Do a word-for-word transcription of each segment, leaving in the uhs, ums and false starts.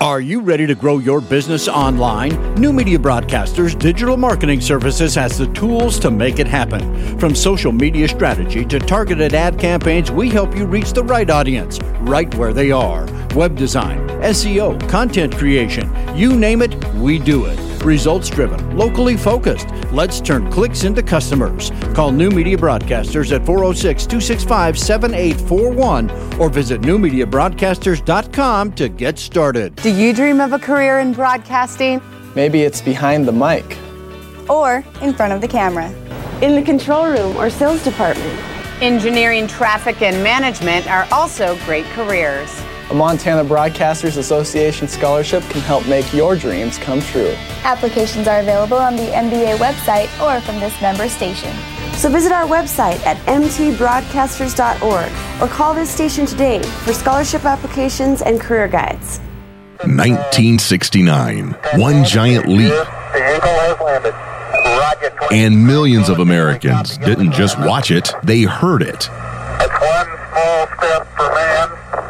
Are you ready to grow your business online? New Media Broadcasters Digital Marketing Services has the tools to make it happen. From social media strategy to targeted ad campaigns, we help you reach the right audience, right where they are. Web design, S E O, content creation, you name it, we do it. Results driven, locally focused. Let's turn clicks into customers. Call New Media Broadcasters at four oh six, two six five, seven eight four one or visit new media broadcasters dot com to get started. Do you dream of a career in broadcasting? Maybe it's behind the mic. Or in front of the camera. In the control room or sales department. Engineering, traffic, and management are also great careers. A Montana Broadcasters Association scholarship can help make your dreams come true. Applications are available on the M B A website or from this member station. So visit our website at m t broadcasters dot org or call this station today for scholarship applications and career guides. nineteen sixty-nine, one giant leap. And millions of Americans didn't just watch it, they heard it. It's one small step for man,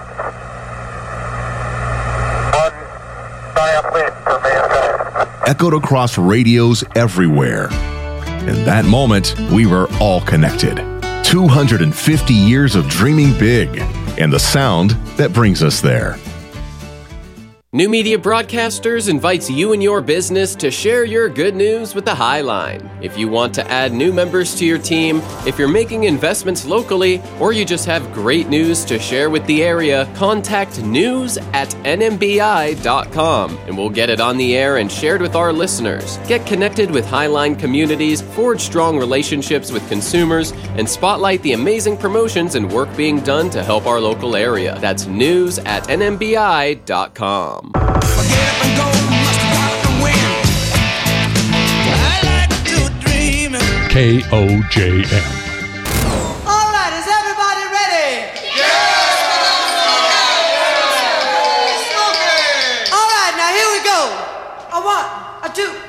one giant leap for mankind. Echoed across radios everywhere. In that moment, we were all connected. two hundred fifty years of dreaming big, and the sound that brings us there. New Media Broadcasters invites you and your business to share your good news with the High Line. If you want to add new members to your team, if you're making investments locally, or you just have great news to share with the area, contact news at n m b i dot com and we'll get it on the air and shared with our listeners. Get connected with High Line communities, forge strong relationships with consumers, and spotlight the amazing promotions and work being done to help our local area. That's news at n m b i dot com. K O J M. All right, is everybody ready? Yeah! Okay. All right, now here we go. A one, a two.